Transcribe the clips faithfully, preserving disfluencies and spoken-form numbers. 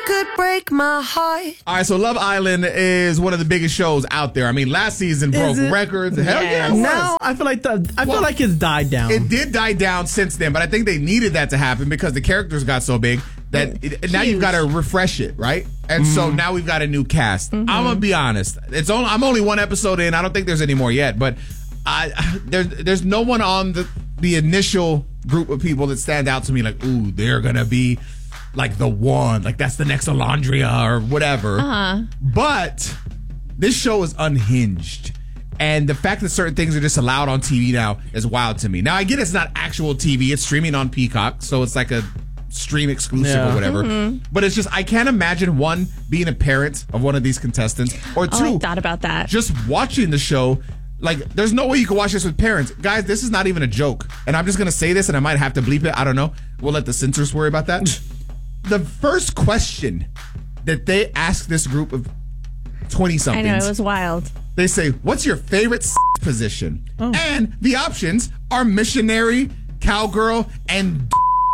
could break my heart. All right, so Love Island is one of the biggest shows out there. I mean, last season broke records. Hell yeah, it was. Now I feel like the I Well, feel like it's died down. It did die down since then, but I think they needed that to happen because the characters got so big that it, now you've got to refresh it, right? And so now we've got a new cast. Mm-hmm. I'm gonna be honest. It's only I'm only one episode in. I don't think there's any more yet, but I there's there's no one on the the initial group of people that stand out to me like, ooh, they're gonna be like the one, like that's the next Alondria or whatever. Uh-huh. But this show is unhinged. And the fact that certain things are just allowed on T V now is wild to me. Now, I get it's not actual T V. It's streaming on Peacock, so it's like a stream exclusive Yeah. or whatever. Mm-hmm. But it's just, I can't imagine, one, being a parent of one of these contestants, or two, Oh, I thought about that. just watching the show. Like, there's no way you can watch this with parents. Guys, this is not even a joke. And I'm just going to say this, and I might have to bleep it. I don't know. We'll let the censors worry about that. The first question that they ask this group of twenty-somethings. I know, it was wild. They say, what's your favorite position? And the options are missionary, cowgirl, and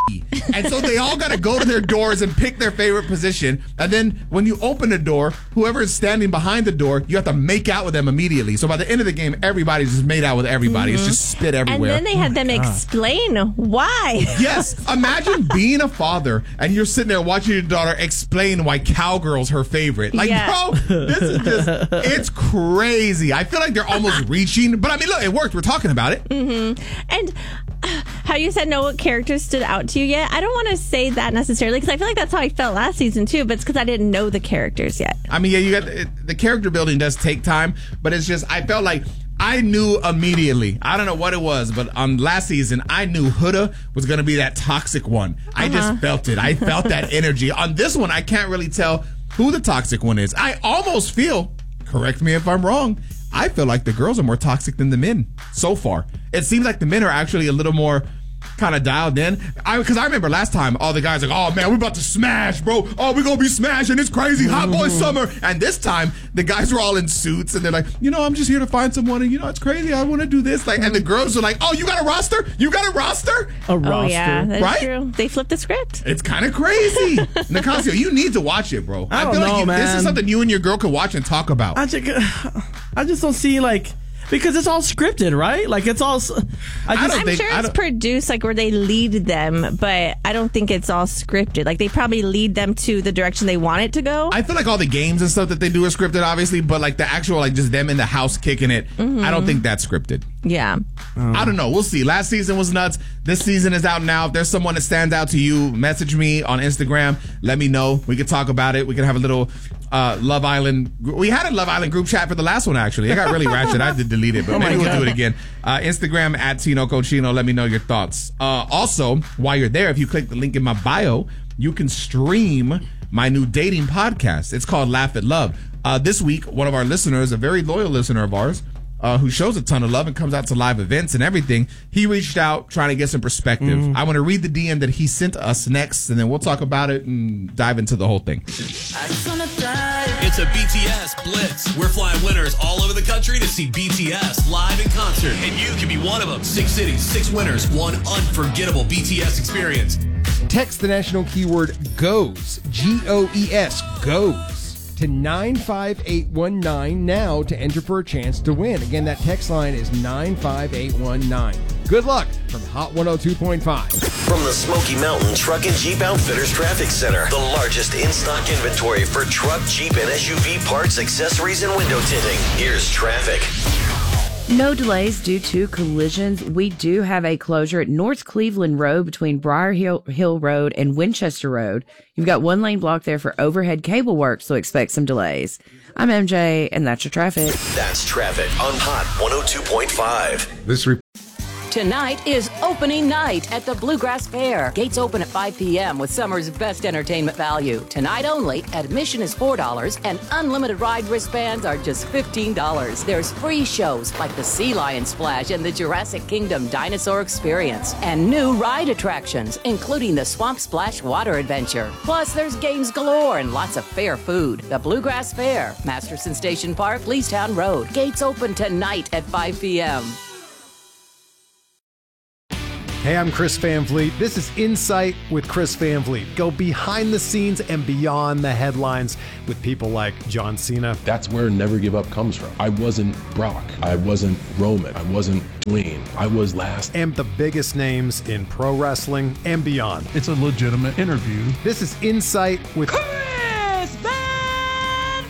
and so they all got to go to their doors and pick their favorite position. And then when you open the door, whoever is standing behind the door, you have to make out with them immediately. So by the end of the game, everybody's just made out with everybody. It's just spit And everywhere. then they had them explain why. Yes, imagine being a father and you're sitting there watching your daughter explain why cowgirl's her favorite. Like, Yeah. bro, this is just, it's crazy. I feel like they're almost reaching, but I mean, look, it worked. We're talking about it. And uh, how you said no characters stood out to you yet, I don't want to say that necessarily because I feel like that's how I felt last season too, but it's because I didn't know the characters yet. I mean, yeah, you got the, the character building does take time, but it's just, I felt like I knew immediately. I don't know what it was, but on last season, I knew Huda was going to be that toxic one. I Uh-huh. just felt it. I felt that energy. On this one, I can't really tell who the toxic one is. I almost feel, correct me if I'm wrong, I feel like the girls are more toxic than the men so far. It seems like the men are actually a little more kind of dialed in. I Because I remember last time, all the guys like, oh man, we're about to smash, bro. Oh, we're going to be smashing. It's crazy. Hot boy summer. And this time, the guys were all in suits and they're like, you know, I'm just here to find someone. And you know, it's crazy. I want to do this. Like, and the girls are like, oh, you got a roster? You got a roster? A roster. Oh yeah, that's right? true. They flipped the script. It's kind of crazy. Nicasio, you need to watch it, bro. I don't feel like know, you, this is man. something you and your girl can watch and talk about. I just, I just don't see like because it's all scripted, right? Like it's all. I just. don't I'm think- sure I it's don't- produced like where they lead them, but I don't think it's all scripted. Like they probably lead them to the direction they want it to go. I feel like all the games and stuff that they do are scripted, obviously, but like the actual, like just them in the house kicking it, I don't think that's scripted. yeah. I don't know. We'll see. Last season was nuts. This season is out now. If there's someone that stands out to you, message me on Instagram. Let me know. We can talk about it. We can have a little uh, Love Island. We had a Love Island group chat for the last one, actually. It got really ratchet. I had to delete it, but maybe we'll do it again. Uh, Instagram at Tino Cochino. Let me know your thoughts. Uh, also, while you're there, if you click the link in my bio, you can stream my new dating podcast. It's called Laugh at Love. Uh, this week, one of our listeners, a very loyal listener of ours, Uh, who shows a ton of love and comes out to live events and everything. He reached out trying to get some perspective. I want to read the D M that he sent us next, and then we'll talk about it and dive into the whole thing. It's a B T S Blitz. We're flying winners all over the country to see B T S live in concert, and you can be one of them. Six cities, six winners, one unforgettable B T S experience. Text the national keyword GOES, G O E S, GOES, to nine five eight one nine now to enter for a chance to win. Again, that text line is nine five eight one nine. Good luck from Hot one oh two point five. From the Smoky Mountain Truck and Jeep Outfitters Traffic Center, the largest in-stock inventory for truck, Jeep, and S U V parts, accessories, and window tinting. Here's traffic. No delays due to collisions. We do have a closure at North Cleveland Road between Briar Hill, Hill Road and Winchester Road. You've got one lane block there for overhead cable work, so expect some delays. I'm M J, and that's your traffic. That's traffic on Hot one oh two point five. This report. Tonight is opening night at the Bluegrass Fair. Gates open at five p.m. with summer's best entertainment value. Tonight only, admission is four dollars and unlimited ride wristbands are just fifteen dollars. There's free shows like the Sea Lion Splash and the Jurassic Kingdom Dinosaur Experience, and new ride attractions, including the Swamp Splash Water Adventure. Plus, there's games galore and lots of fair food. The Bluegrass Fair, Masterson Station Park, Leestown Road. Gates open tonight at five p.m. Hey, I'm Chris Van Vliet. This is Insight with Chris Van Vliet. Go behind the scenes and beyond the headlines with people like John Cena. That's where Never Give Up comes from. I wasn't Brock. I wasn't Roman. I wasn't Dwayne. I was last. And the biggest names in pro wrestling and beyond. It's a legitimate interview. This is Insight with Chris Van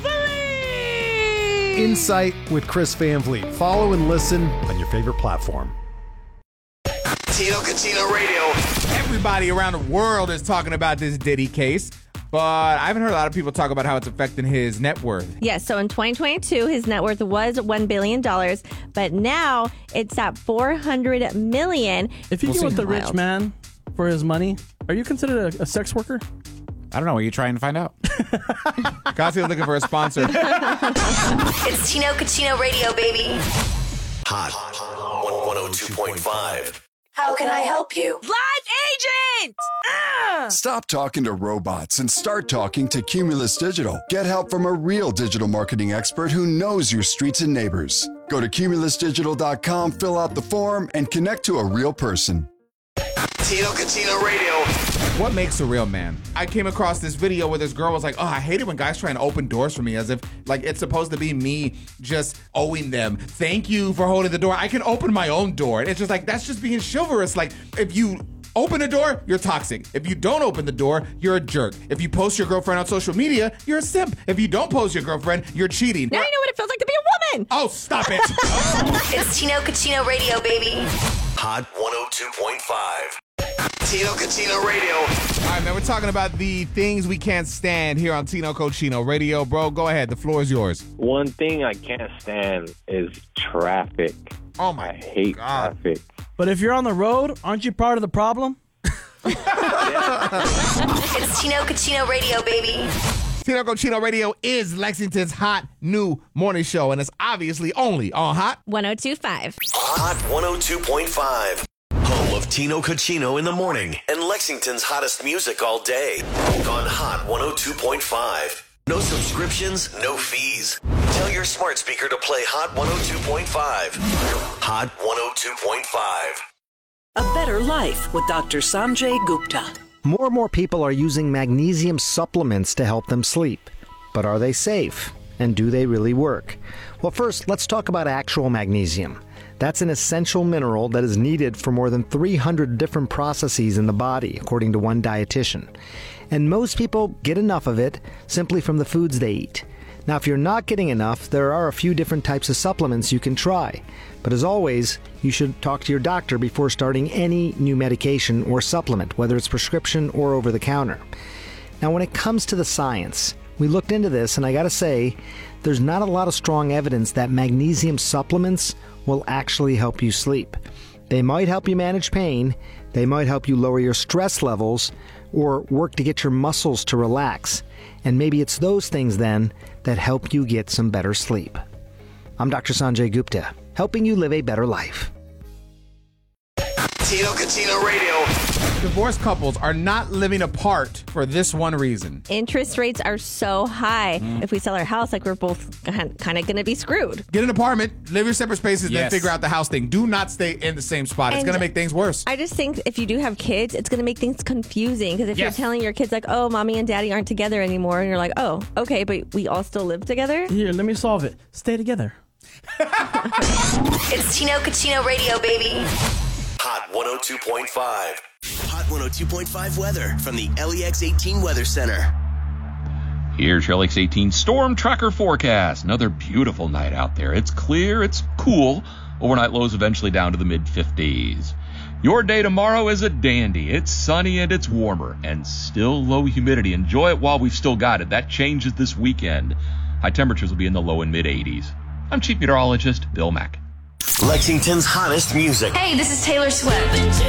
Vliet. Insight with Chris Van Vliet. Follow and listen on your favorite platform. Tino Cucino Radio. Everybody around the world is talking about this Diddy case, but I haven't heard a lot of people talk about how it's affecting his net worth. Yes, so in twenty twenty-two, his net worth was one billion dollars, but now it's at four hundred million dollars. If you We'll get with see. the rich Wild. man for his money, are you considered a, a sex worker? I don't know. Are you trying to find out? Casio's looking for a sponsor. It's Tino Cucino Radio, baby. Hot one oh two point five. How can I help you? Live agent! Ah! Stop talking to robots and start talking to Cumulus Digital. Get help from a real digital marketing expert who knows your streets and neighbors. Go to cumulus digital dot com, fill out the form, and connect to a real person. Tino Cucino Radio. What makes a real man? I came across this video where this girl was like, oh, I hate it when guys try and open doors for me, as if like it's supposed to be me just owing them. Thank you for holding the door. I can open my own door. And it's just like, that's just being chivalrous. Like, if you open a door, you're toxic. If you don't open the door, you're a jerk. If you post your girlfriend on social media, you're a simp. If you don't post your girlfriend, you're cheating. Now you know what it feels like to be a woman. Oh, stop it. It's Tino Cucino Radio, baby. Hot one oh two point five. Tino Cucino Radio. All right, man, we're talking about the things we can't stand here on Tino Cucino Radio. Bro, go ahead. The floor is yours. One thing I can't stand is traffic. Oh, my I hate God. traffic. But if you're on the road, aren't you part of the problem? It's Tino Cucino Radio, baby. Tino Cucino Radio is Lexington's hot new morning show, and it's obviously only on Hot one oh two point five. Hot one oh two point five. Home of Tino Cucino in the morning and Lexington's hottest music all day. On Hot one oh two point five. No subscriptions, no fees. Tell your smart speaker to play Hot one oh two point five. Hot one oh two point five. A better life with Doctor Sanjay Gupta. More and more people are using magnesium supplements to help them sleep. But are they safe? And do they really work? Well, first, let's talk about actual magnesium. That's an essential mineral that is needed for more than three hundred different processes in the body, according to one dietitian. And most people get enough of it simply from the foods they eat. Now, if you're not getting enough, there are a few different types of supplements you can try. But as always, you should talk to your doctor before starting any new medication or supplement, whether it's prescription or over the counter. Now, when it comes to the science, we looked into this, and I gotta say, there's not a lot of strong evidence that magnesium supplements will actually help you sleep. They might help you manage pain, they might help you lower your stress levels, or work to get your muscles to relax. And maybe it's those things then that help you get some better sleep. I'm Doctor Sanjay Gupta, helping you live a better life. Tino Cucino Radio. Divorced couples are not living apart for this one reason. Interest rates are so high. Mm. If we sell our house, like we're both kind of going to be screwed. Get an apartment, live your separate spaces, Yes. then figure out the house thing. Do not stay in the same spot. It's And going to make things worse. I just think if you do have kids, it's going to make things confusing. Because if Yes. you're telling your kids, like, oh, mommy and daddy aren't together anymore, and you're like, oh, okay, but we all still live together. Here, let me solve it. Stay together. It's Tino Cucino Radio, baby. Hot one oh two point five. Hot one oh two point five weather from the L E X eighteen Weather Center. Here's your L E X eighteen Storm Tracker forecast. Another beautiful night out there. It's clear, it's cool. Overnight lows eventually down to the mid fifties. Your day tomorrow is a dandy. It's sunny and it's warmer and still low humidity. Enjoy it while we've still got it. That changes this weekend. High temperatures will be in the low and mid eighties. I'm Chief Meteorologist Bill Mack. Lexington's hottest music. Hey, this is Taylor Swift.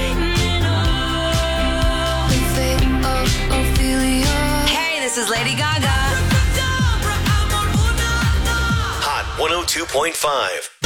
Hey, this is Lady Gaga. Hot one oh two point five.